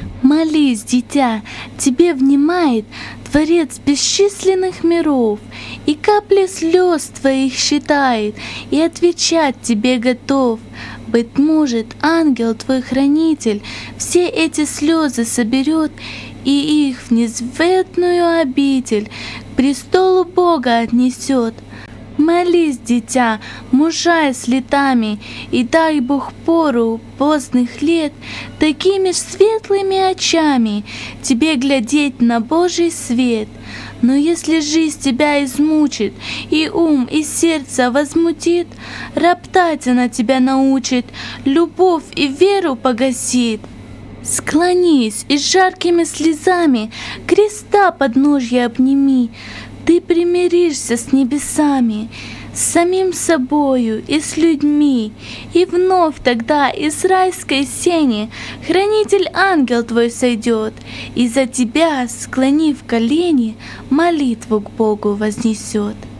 Молись, дитя, тебе внимает Творец бесчисленных миров, и капли слез твоих считает, и отвечать тебе готов. Быть может, ангел твой хранитель все эти слезы соберет и их в незаветную обитель к престолу Бога отнесет. Молись, дитя, мужай с летами, и дай Бог пору поздних лет такими ж светлыми очами тебе глядеть на Божий свет. Но если жизнь тебя измучит, и ум, и сердце возмутит, роптать она тебя научит, любовь и веру погасит. Склонись и с жаркими слезами креста подножья обними. Ты примиришься с небесами, с самим собою и с людьми, и вновь тогда из райской сени хранитель-ангел твой сойдет, и за тебя, склонив колени, молитву к Богу вознесет.